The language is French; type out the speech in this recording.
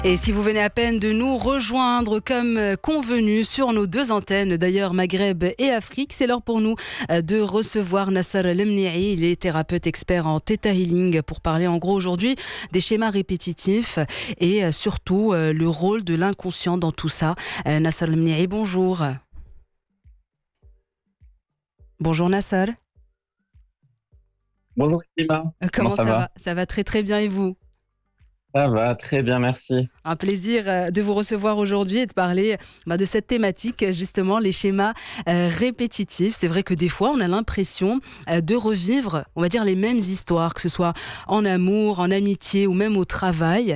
Et si vous venez à peine de nous rejoindre comme convenu sur nos deux antennes, d'ailleurs Maghreb et Afrique, c'est l'heure pour nous de recevoir Nasser Lemni'i. Il est thérapeute expert en Theta Healing pour parler en gros aujourd'hui des schémas répétitifs et surtout le rôle de l'inconscient dans tout ça. Nasser Lemni'i, bonjour. Bonjour Nasser. Bonjour Klima, Comment ça ça va? va? Ça va très très bien et vous? Ça va, très bien, merci. Un plaisir de vous recevoir aujourd'hui et de parler de cette thématique, justement, les schémas répétitifs. C'est vrai que des fois, on a l'impression de revivre, on va dire, les mêmes histoires, que ce soit en amour, en amitié ou même au travail.